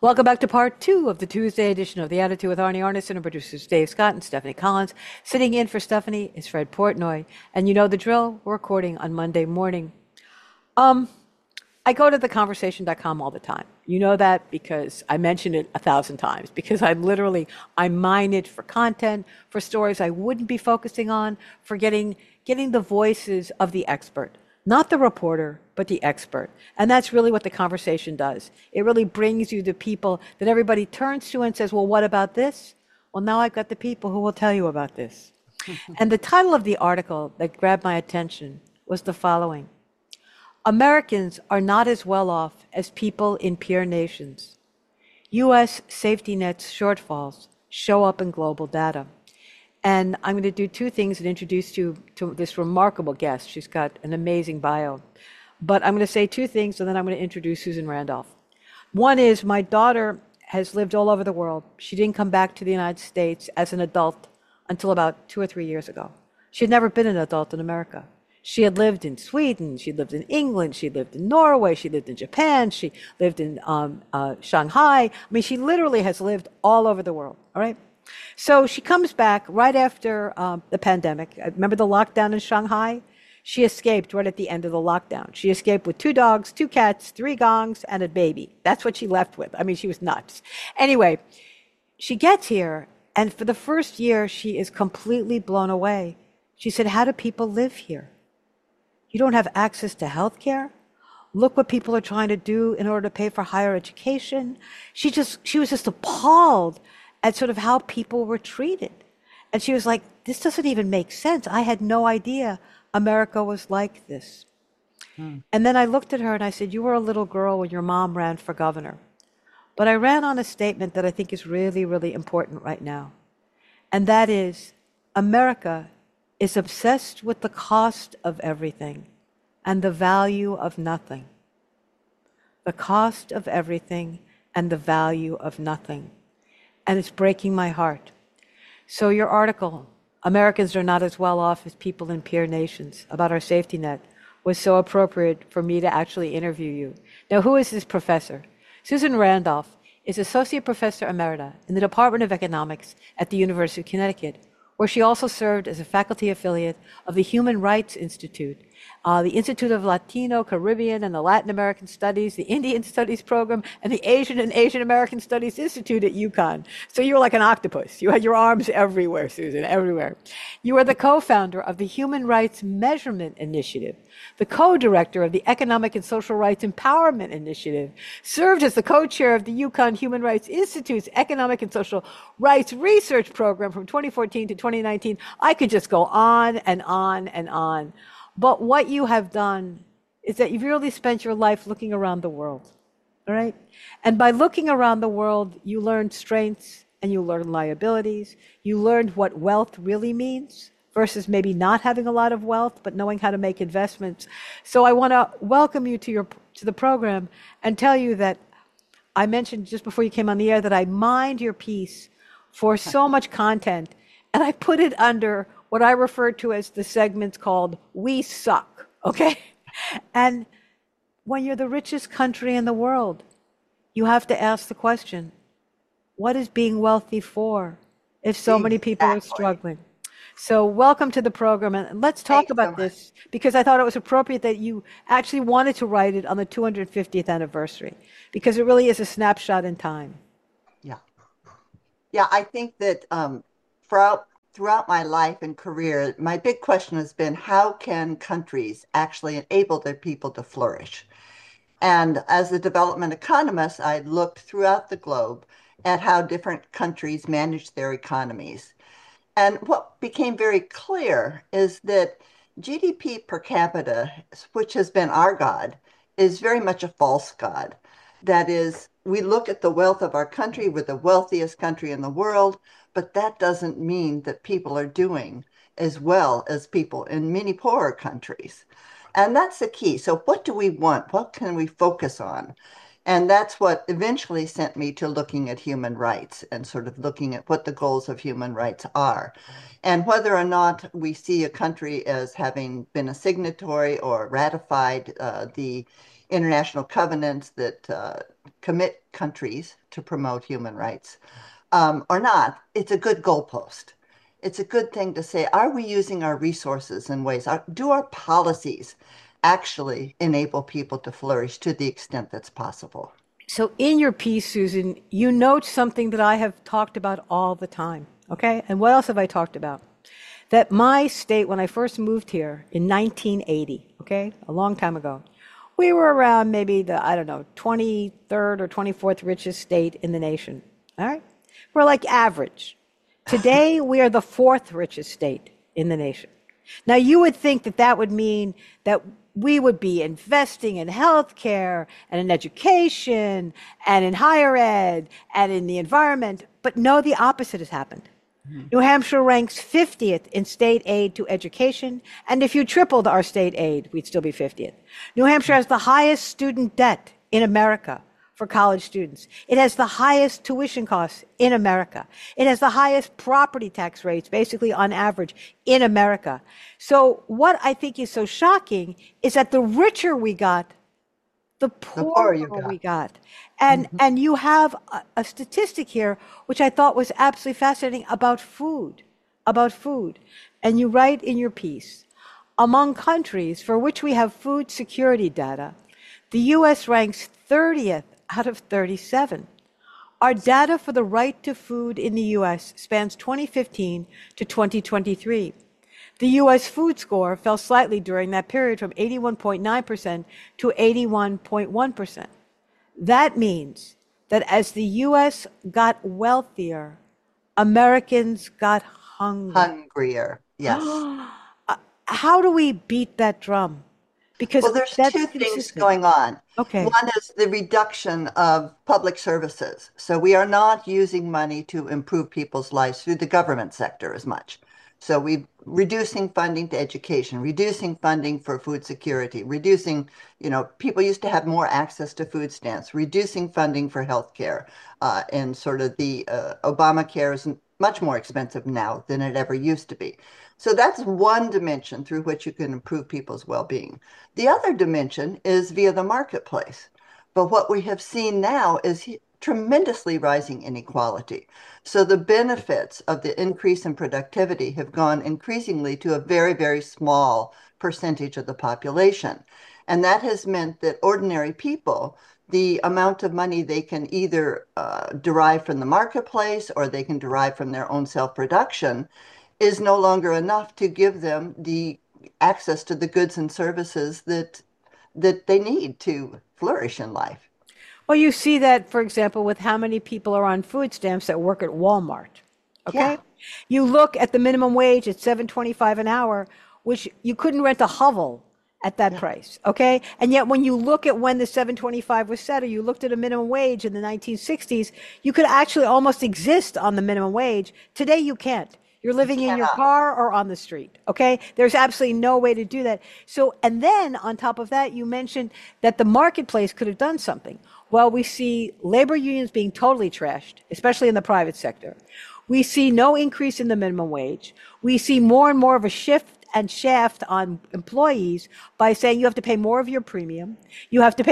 Welcome back to part two of the Tuesday edition of The Attitude with Arnie Arnesen and producers Dave Scott and Stephanie Collins. Sitting in for Stephanie is Fred Portnoy. And you know the drill, we're recording on Monday morning. I go to theconversation.com all the time. You know that because I mention it 1,000 times, because I mine it for content, for stories I wouldn't be focusing on, for getting the voices of the expert. Not the reporter, but the expert. And that's really what the conversation does. It really brings you the people that everybody turns to and says, well, what about this? Well, now I've got the people who will tell you about this. And the title of the article that grabbed my attention was the following: Americans are not as well off as people in peer nations. U.S. safety nets shortfalls show up in global data. And I'm going to do two things and introduce you to this remarkable guest. She's got an amazing bio. But I'm going to say two things, and then I'm going to introduce Susan Randolph. One is my daughter has lived all over the world. She didn't come back to the United States as an adult until about 2 or 3 years ago. She had never been an adult in America. She had lived in Sweden, she lived in England, she lived in Norway, she lived in Japan, she lived in Shanghai. I mean, she literally has lived all over the world, all right? So she comes back right after the pandemic. Remember the lockdown in Shanghai? She escaped right at the end of the lockdown. She escaped with 2 dogs, 2 cats, 3 gongs, and a baby. That's what she left with. I mean, she was nuts. Anyway, she gets here, and for the first year, she is completely blown away. She said, how do people live here? You don't have access to health care? Look what people are trying to do in order to pay for higher education. She was just appalled at sort of how people were treated. And she was like, this doesn't even make sense. I had no idea America was like this. And then I looked at her and I said, you were a little girl when your mom ran for governor. But I ran on a statement that I think is really, really important right now. And that is, America is obsessed with the cost of everything and the value of nothing. The cost of everything and the value of nothing. And it's breaking my heart. So your article, Americans are not as well off as people in peer nations, about our safety net, was so appropriate for me to actually interview you. Now, who is this professor? Susan Randolph is Associate Professor Emerita in the Department of Economics at the University of Connecticut, where she also served as a faculty affiliate of the Human Rights Institute, the Institute of Latino, Caribbean, and the Latin American Studies, the Indian Studies Program, and the Asian and Asian American Studies Institute at UConn. So you were like an octopus. You had your arms everywhere, Susan, everywhere. You are the co-founder of the Human Rights Measurement Initiative, the co-director of the Economic and Social Rights Empowerment Initiative, served as the co-chair of the UConn Human Rights Institute's Economic and Social Rights Research Program from 2014 to 2019. I could just go on and on and on. But what you have done is that you've really spent your life looking around the world, all right? And by looking around the world, you learned strengths and you learned liabilities. You learned what wealth really means versus maybe not having a lot of wealth, but knowing how to make investments. So I want to welcome you to the program and tell you that I mentioned just before you came on the air that I mined your piece for so much content, and I put it under what I refer to as the segments called We Suck, okay? And when you're the richest country in the world, you have to ask the question, what is being wealthy for if so many people are struggling? So welcome to the program, and let's talk about this, because I thought it was appropriate that you actually wanted to write it on the 250th anniversary, because it really is a snapshot in time. Yeah, I think that throughout my life and career, my big question has been, how can countries actually enable their people to flourish? And as a development economist, I looked throughout the globe at how different countries manage their economies. And what became very clear is that GDP per capita, which has been our God, is very much a false God. That is, we look at the wealth of our country, we're the wealthiest country in the world, but that doesn't mean that people are doing as well as people in many poorer countries. And that's the key. So, what do we want? What can we focus on? And that's what eventually sent me to looking at human rights and sort of looking at what the goals of human rights are. And whether or not we see a country as having been a signatory or ratified the international covenants that commit countries to promote human rights or not, it's a good goalpost. It's a good thing to say, are we using our resources in ways, do our policies actually enable people to flourish to the extent that's possible? So in your piece, Susan, you note something that I have talked about all the time. Okay. And what else have I talked about? That my state, when I first moved here in 1980, okay, a long time ago, we were around maybe the, I don't know, 23rd or 24th richest state in the nation. All right. We're like average. Today, we are the fourth richest state in the nation. Now, you would think that that would mean that we would be investing in healthcare and in education and in higher ed and in the environment, but no, the opposite has happened. New Hampshire ranks 50th in state aid to education, and if you tripled our state aid, we'd still be 50th. New Hampshire has the highest student debt in America for college students. It has the highest tuition costs in America. It has the highest property tax rates, basically on average, in America. So what I think is so shocking is that the richer we got, the poorer you we got. got. And you have a statistic here, which I thought was absolutely fascinating about food, And you write in your piece, among countries for which we have food security data, the U.S. ranks 30th out of 37. Our data for the right to food in the U.S. spans 2015 to 2023. The U.S. food score fell slightly during that period from 81.9% to 81.1%. That means that as the U.S. got wealthier, Americans got hungry. Hungrier, yes. How do we beat that drum? Because Well, there's that's two things consistent. going on. Okay. One is the reduction of public services. So we are not using money to improve people's lives through the government sector as much. So we reducing funding to education, reducing funding for food security, reducing, people used to have more access to food stamps, reducing funding for healthcare, and sort of the Obamacare is much more expensive now than it ever used to be. So that's one dimension through which you can improve people's well-being. The other dimension is via the marketplace. But what we have seen now is tremendously rising inequality. So the benefits of the increase in productivity have gone increasingly to a very, very small percentage of the population. And that has meant that ordinary people, the amount of money they can either derive from the marketplace or they can derive from their own self-production is no longer enough to give them the access to the goods and services that they need to flourish in life. Well, you see that, for example, with how many people are on food stamps that work at Walmart. Okay? Yeah, You look at the minimum wage at 7.25 an hour, which you couldn't rent a hovel at that yeah. price. Okay? And yet when you look at when the 7.25 was set, or you looked at a minimum wage in the 1960s, you could actually almost exist on the minimum wage. Today you can't. You're living in your Cannot. car or on the street. Okay? There's absolutely no way to do that. So, and then on top of that, you mentioned that the marketplace could have done something. Well, we see labor unions being totally trashed, especially in the private sector. We see no increase in the minimum wage. We see more and more of a shift and shaft on employees by saying you have to pay more of your premium. You have to pay